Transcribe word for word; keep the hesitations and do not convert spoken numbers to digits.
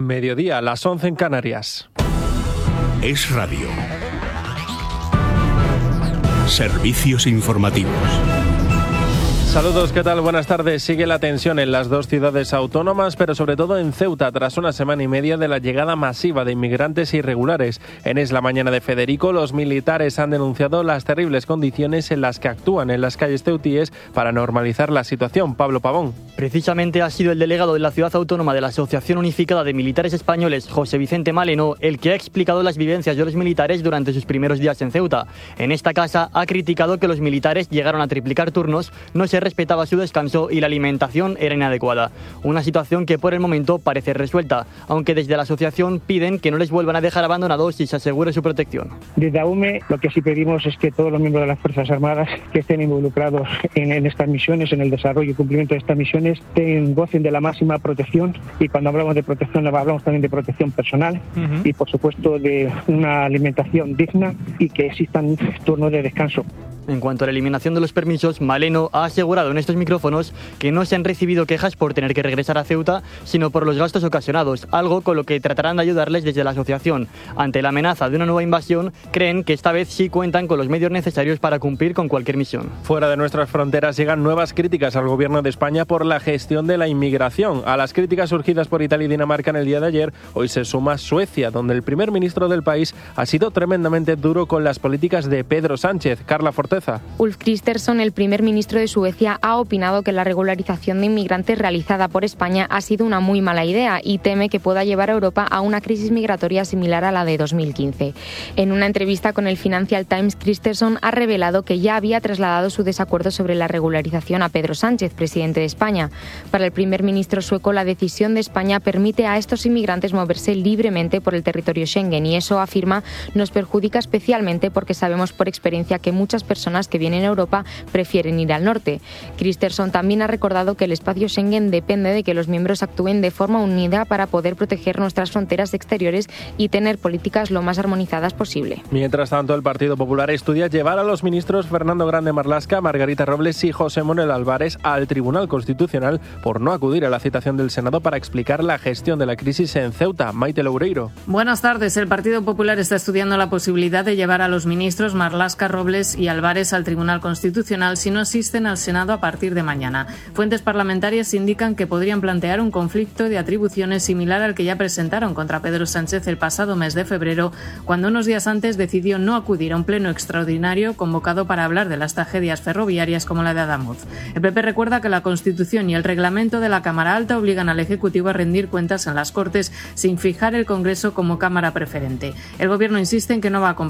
Mediodía, las once en Canarias. Es Radio. Servicios informativos. Saludos, ¿qué tal? Buenas tardes. Sigue la tensión en las dos ciudades autónomas, pero sobre todo en Ceuta, tras una semana y media de la llegada masiva de inmigrantes irregulares. En Es la Mañana de Federico, los militares han denunciado las terribles condiciones en las que actúan en las calles ceutíes para normalizar la situación. Pablo Pavón. Precisamente ha sido el delegado de la ciudad autónoma de la Asociación Unificada de Militares Españoles, José Vicente Maleno, el que ha explicado las vivencias de los militares durante sus primeros días en Ceuta. En esta casa ha criticado que los militares llegaron a triplicar turnos, no se respetaba su descanso y la alimentación era inadecuada. Una situación que por el momento parece resuelta, aunque desde la asociación piden que no les vuelvan a dejar abandonados y se asegure su protección. Desde A U M E lo que sí pedimos es que todos los miembros de las Fuerzas Armadas que estén involucrados en, en estas misiones, en el desarrollo y cumplimiento de estas misiones, ten, gocen de la máxima protección, y cuando hablamos de protección hablamos también de protección personal uh-huh. y por supuesto de una alimentación digna y que existan turnos de descanso. En cuanto a la eliminación de los permisos, Maleno ha asegurado en estos micrófonos que no se han recibido quejas por tener que regresar a Ceuta, sino por los gastos ocasionados, algo con lo que tratarán de ayudarles desde la asociación. Ante la amenaza de una nueva invasión, creen que esta vez sí cuentan con los medios necesarios para cumplir con cualquier misión. Fuera de nuestras fronteras llegan nuevas críticas al gobierno de España por la gestión de la inmigración. A las críticas surgidas por Italia y Dinamarca en el día de ayer, hoy se suma Suecia, donde el primer ministro del país ha sido tremendamente duro con las políticas de Pedro Sánchez. Carla Forteza. Ulf Kristersson, el primer ministro de Suecia, ha opinado que la regularización de inmigrantes realizada por España ha sido una muy mala idea y teme que pueda llevar a Europa a una crisis migratoria similar a la de dos mil quince. En una entrevista con el Financial Times, Kristersson ha revelado que ya había trasladado su desacuerdo sobre la regularización a Pedro Sánchez, presidente de España. Para el primer ministro sueco, la decisión de España permite a estos inmigrantes moverse libremente por el territorio Schengen y eso, afirma, nos perjudica especialmente porque sabemos por experiencia que muchas personas personas que vienen a Europa prefieren ir al norte. Kristersson también ha recordado que el espacio Schengen depende de que los miembros actúen de forma unida para poder proteger nuestras fronteras exteriores y tener políticas lo más armonizadas posible. Mientras tanto, el Partido Popular estudia llevar a los ministros Fernando Grande Marlaska, Margarita Robles y José Manuel Álvarez al Tribunal Constitucional por no acudir a la citación del Senado para explicar la gestión de la crisis en Ceuta. Maite Loureiro. Buenas tardes. El Partido Popular está estudiando la posibilidad de llevar a los ministros Marlaska, Robles y Álvarez al Tribunal Constitucional si no asisten al Senado a partir de mañana. Fuentes parlamentarias indican que podrían plantear un conflicto de atribuciones similar al que ya presentaron contra Pedro Sánchez el pasado mes de febrero, cuando unos días antes decidió no acudir a un pleno extraordinario convocado para hablar de las tragedias ferroviarias como la de Adamuz. El P P recuerda que la Constitución y el reglamento de la Cámara Alta obligan al Ejecutivo a rendir cuentas en las Cortes sin fijar el Congreso como Cámara preferente. El Gobierno insiste en que no va a